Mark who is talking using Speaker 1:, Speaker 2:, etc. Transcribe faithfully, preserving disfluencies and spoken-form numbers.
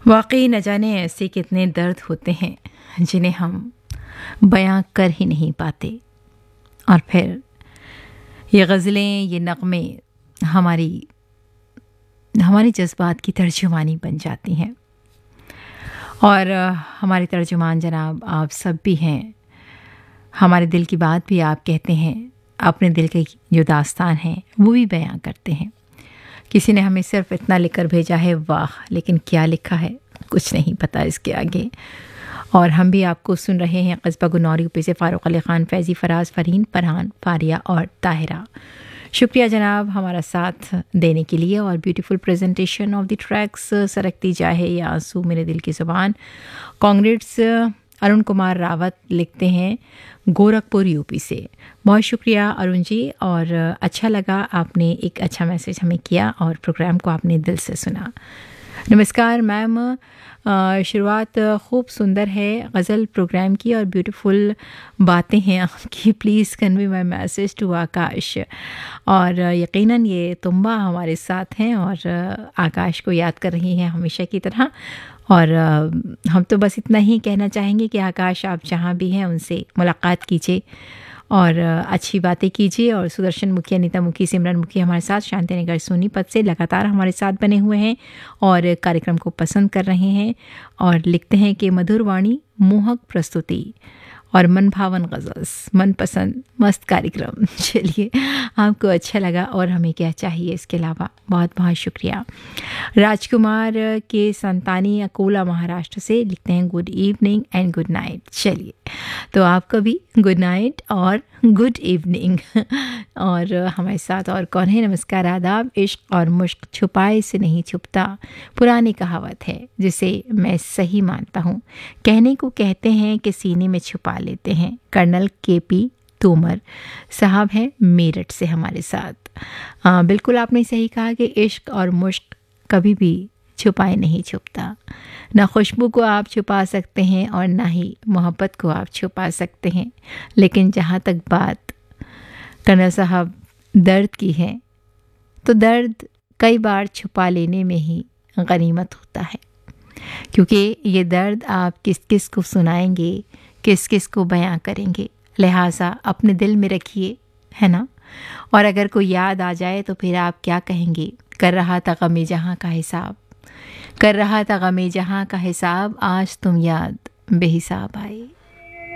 Speaker 1: वाकई न जाने ऐसे कितने दर्द होते हैं जिन्हें हम बयां कर ही नहीं पाते, और फिर ये गज़लें, ये नग़्मे हमारी हमारे जज्बात की तर्जुमानी बन जाती हैं। और अ, हमारे तर्जुमान जनाब आप सब भी हैं। हमारे दिल की बात भी आप कहते हैं, अपने दिल के जो दास्तान हैं वो भी बयां करते हैं। किसी ने हमें सिर्फ इतना लिखकर भेजा है, वाह, लेकिन क्या लिखा है कुछ नहीं पता इसके आगे। और हम भी आपको सुन रहे हैं कस्बा गुनौरी यूपी से फ़ारूक अली ख़ान, फैज़ी, फ़राज़, फ़रहीन, फरहान, फ़ारिया और ताहिरा। शुक्रिया जनाब हमारा साथ देने के लिए। और beautiful presentation of the tracks, सरकती जाए या आंसू मेरे दिल की ज़ुबान। कांग्रेट्स अरुण कुमार रावत लिखते हैं गोरखपुर यूपी से। बहुत शुक्रिया अरुण जी, और अच्छा लगा आपने एक अच्छा मैसेज हमें किया और प्रोग्राम को आपने दिल से सुना। नमस्कार मैम, शुरुआत खूब सुंदर है गज़ल प्रोग्राम की और ब्यूटीफुल बातें हैं आपकी। Please convey my message to आकाश। और यकीनन ये तुम्बा हमारे साथ हैं और आकाश को याद कर रही हैं हमेशा की तरह। और हम तो बस इतना ही कहना चाहेंगे कि आकाश आप जहाँ भी हैं उनसे मुलाकात कीजिए और अच्छी बातें कीजिए। और सुदर्शन मुखी, अनीता मुखी, सिमरन मुखी हमारे साथ शांतिनगर सोनीपत से लगातार हमारे साथ बने हुए हैं और कार्यक्रम को पसंद कर रहे हैं और लिखते हैं कि मधुर वाणी, मोहक प्रस्तुति और मन भावन गज़ल्स, मनपसंद मस्त कार्यक्रम। चलिए, आपको अच्छा लगा और हमें क्या चाहिए इसके अलावा। बहुत बहुत शुक्रिया। राजकुमार के संतानी अकोला महाराष्ट्र से लिखते हैं good evening and good night. चलिए, तो आपको भी गुड नाइट और गुड इवनिंग। और हमारे साथ और कौन है? नमस्कार, आदाब। इश्क और मुश्क छुपाए से नहीं छुपता, पुरानी कहावत है जिसे मैं सही मानता हूँ। कहने को कहते हैं कि सीने में छुपा लेते हैं। कर्नल के पी तोमर साहब हैं मेरठ से हमारे साथ। आ, बिल्कुल आपने सही कहा कि इश्क और मुश्क कभी भी छुपाए नहीं छुपता। ना खुशबू को आप छुपा सकते हैं और ना ही मोहब्बत को आप छुपा सकते हैं। लेकिन जहाँ तक बात कर्नल साहब दर्द की है, तो दर्द कई बार छुपा लेने में ही गनीमत होता है, क्योंकि ये दर्द आप किस किस को सुनाएंगे, किस किस को बयां करेंगे। लिहाजा अपने दिल में रखिए, है ना। और अगर कोई याद आ जाए तो फिर आप क्या कहेंगे? कर रहा था गमे जहाँ का हिसाब, कर रहा था गमे जहाँ का हिसाब, आज तुम याद बेहिसाब आए।